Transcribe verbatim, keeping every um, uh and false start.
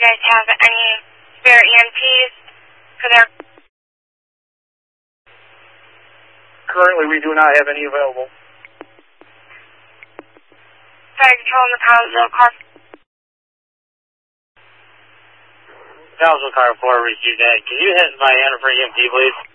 guys have any spare E M Ts for their... Currently, we do not have any available. Sorry, controlling the Brownsville car. Brownsville car four, received that. Can you hit my Anna for E M T, please?